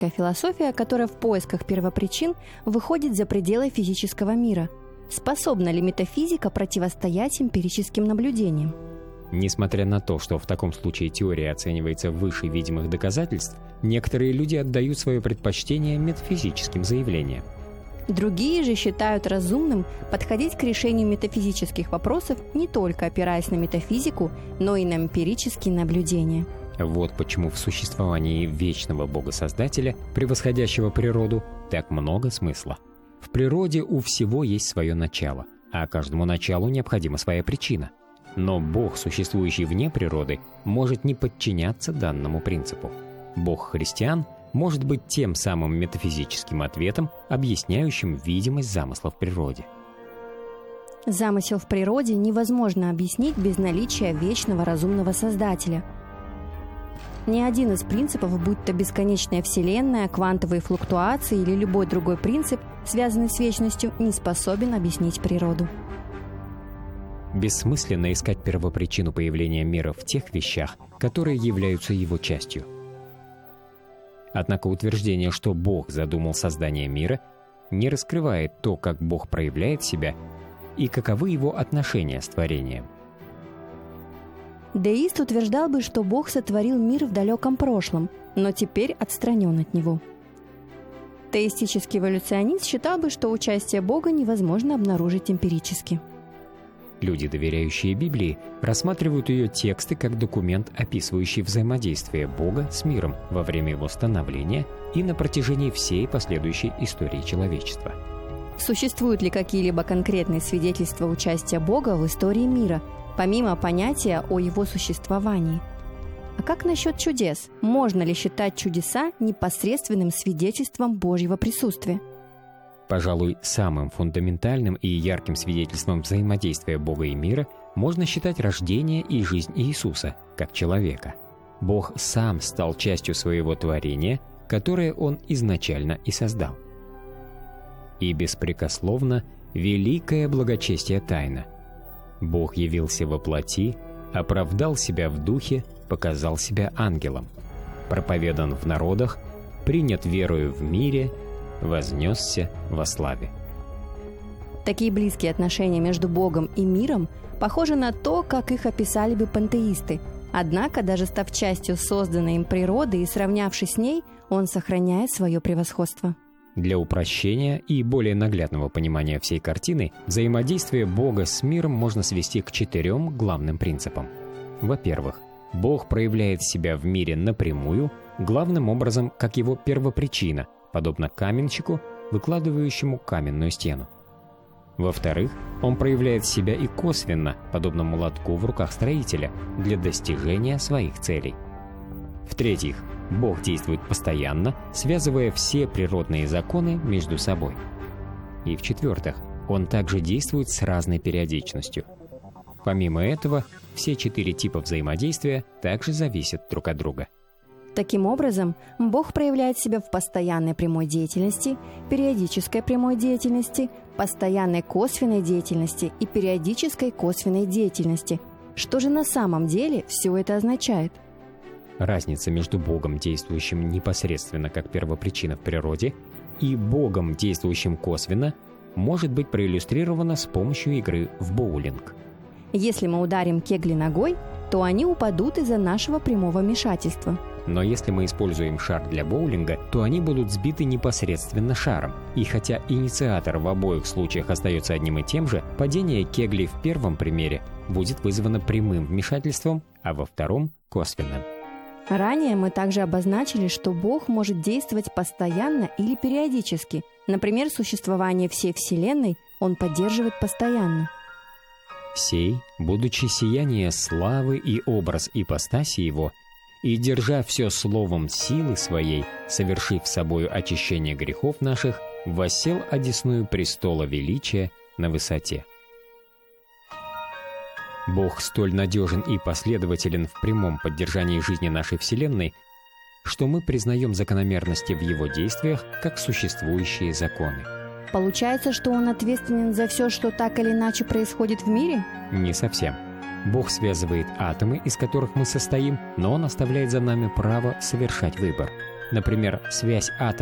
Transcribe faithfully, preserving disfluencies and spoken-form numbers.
Философия, которая в поисках первопричин выходит за пределы физического мира. Способна ли метафизика противостоять эмпирическим наблюдениям? Несмотря на то, что в таком случае теория оценивается выше видимых доказательств, некоторые люди отдают свое предпочтение метафизическим заявлениям. Другие же считают разумным подходить к решению метафизических вопросов не только опираясь на метафизику, но и на эмпирические наблюдения. Вот почему в существовании вечного Бога-Создателя, превосходящего природу, так много смысла. В природе у всего есть свое начало, а каждому началу необходима своя причина. Но Бог, существующий вне природы, может не подчиняться данному принципу. Бог христиан может быть тем самым метафизическим ответом, объясняющим видимость замысла в природе. Замысел в природе невозможно объяснить без наличия вечного разумного Создателя. Ни один из принципов, будь то бесконечная Вселенная, квантовые флуктуации или любой другой принцип, связанный с вечностью, не способен объяснить природу. Бессмысленно искать первопричину появления мира в тех вещах, которые являются его частью. Однако утверждение, что Бог задумал создание мира, не раскрывает то, как Бог проявляет себя и каковы его отношения с творением. Деист утверждал бы, что Бог сотворил мир в далеком прошлом, но теперь отстранен от него. Теистический эволюционист считал бы, что участие Бога невозможно обнаружить эмпирически. Люди, доверяющие Библии, рассматривают ее тексты как документ, описывающий взаимодействие Бога с миром во время его становления и на протяжении всей последующей истории человечества. Существуют ли какие-либо конкретные свидетельства участия Бога в истории мира, помимо понятия о его существовании? А как насчет чудес? Можно ли считать чудеса непосредственным свидетельством Божьего присутствия? Пожалуй, самым фундаментальным и ярким свидетельством взаимодействия Бога и мира можно считать рождение и жизнь Иисуса, как человека. Бог сам стал частью своего творения, которое Он изначально и создал. И беспрекословно великое благочестие тайна. Бог явился во плоти, оправдал себя в духе, показал себя ангелом, проповедан в народах, принят верою в мире, вознесся во славе. Такие близкие отношения между Богом и миром похожи на то, как их описали бы пантеисты. Однако, даже став частью созданной им природы и сравнявшись с ней, он сохраняет свое превосходство. Для упрощения и более наглядного понимания всей картины, взаимодействие Бога с миром можно свести к четырем главным принципам. Во-первых, Бог проявляет себя в мире напрямую, главным образом как его первопричина, подобно каменщику, выкладывающему каменную стену. Во-вторых, он проявляет себя и косвенно, подобно молотку в руках строителя, для достижения своих целей. В-третьих, Бог действует постоянно, связывая все природные законы между собой. И в-четвертых, он также действует с разной периодичностью. Помимо этого, все четыре типа взаимодействия также зависят друг от друга. Таким образом, Бог проявляет себя в постоянной прямой деятельности, периодической прямой деятельности, постоянной косвенной деятельности и периодической косвенной деятельности. Что же на самом деле все это означает? Разница между Богом, действующим непосредственно как первопричина в природе, и Богом, действующим косвенно, может быть проиллюстрирована с помощью игры в боулинг. Если мы ударим кегли ногой, то они упадут из-за нашего прямого вмешательства. Но если мы используем шар для боулинга, то они будут сбиты непосредственно шаром. И хотя инициатор в обоих случаях остается одним и тем же, падение кеглей в первом примере будет вызвано прямым вмешательством, а во втором – косвенным. Ранее мы также обозначили, что Бог может действовать постоянно или периодически. Например, существование всей Вселенной Он поддерживает постоянно. «Сей, будучи сияние славы и образ ипостаси Его, и, держа все словом силы своей, совершив собою очищение грехов наших, воссел одесную престола величия на высоте». Бог столь надежен и последователен в прямом поддержании жизни нашей Вселенной, что мы признаем закономерности в Его действиях как существующие законы. Получается, что Он ответственен за все, что так или иначе происходит в мире? Не совсем. Бог связывает атомы, из которых мы состоим, но Он оставляет за нами право совершать выбор. Например, связь атома